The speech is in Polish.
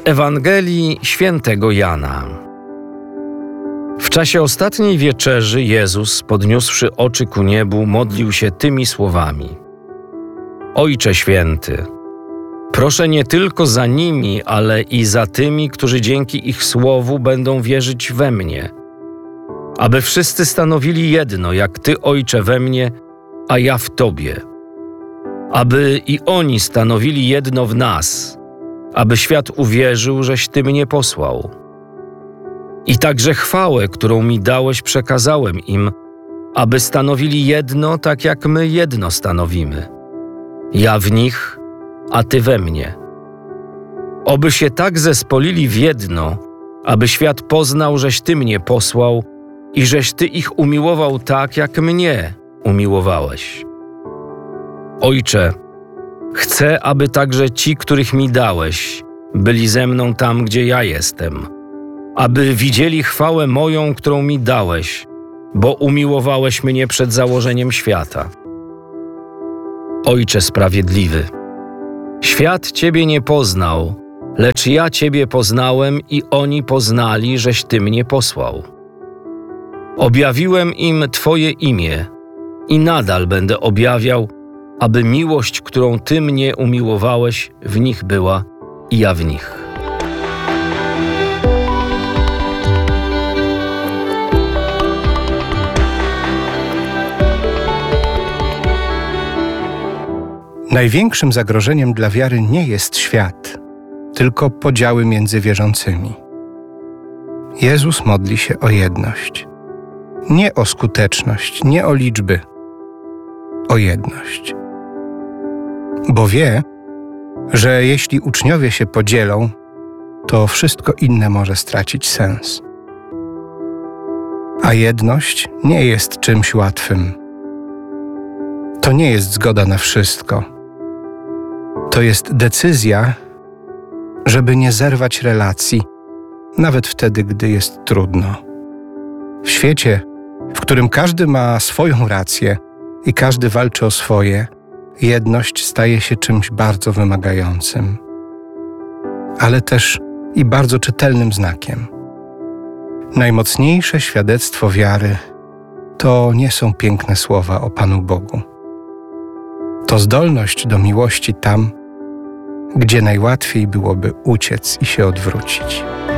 Z Ewangelii Świętego Jana. W czasie ostatniej wieczerzy Jezus, podniósłszy oczy ku niebu, modlił się tymi słowami: Ojcze Święty, proszę nie tylko za nimi, ale i za tymi, którzy dzięki ich słowu będą wierzyć we mnie, aby wszyscy stanowili jedno, jak Ty, Ojcze, we mnie, a ja w Tobie. Aby i oni stanowili jedno w nas, aby świat uwierzył, żeś Ty mnie posłał. I także chwałę, którą mi dałeś, przekazałem im, aby stanowili jedno, tak jak my jedno stanowimy. Ja w nich, a Ty we mnie. Oby się tak zespolili w jedno, aby świat poznał, żeś Ty mnie posłał i żeś Ty ich umiłował tak, jak mnie umiłowałeś. Ojcze, chcę, aby także ci, których mi dałeś, byli ze mną tam, gdzie ja jestem, aby widzieli chwałę moją, którą mi dałeś, bo umiłowałeś mnie przed założeniem świata. Ojcze sprawiedliwy, świat Ciebie nie poznał, lecz ja Ciebie poznałem i oni poznali, żeś Ty mnie posłał. Objawiłem im Twoje imię i nadal będę objawiał, aby miłość, którą Ty mnie umiłowałeś, w nich była i ja w nich. Największym zagrożeniem dla wiary nie jest świat, tylko podziały między wierzącymi. Jezus modli się o jedność. Nie o skuteczność, nie o liczby, o jedność. Bo wie, że jeśli uczniowie się podzielą, to wszystko inne może stracić sens. A jedność nie jest czymś łatwym. To nie jest zgoda na wszystko. To jest decyzja, żeby nie zerwać relacji, nawet wtedy, gdy jest trudno. W świecie, w którym każdy ma swoją rację i każdy walczy o swoje, jedność staje się czymś bardzo wymagającym, ale też i bardzo czytelnym znakiem. Najmocniejsze świadectwo wiary to nie są piękne słowa o Panu Bogu. To zdolność do miłości tam, gdzie najłatwiej byłoby uciec i się odwrócić.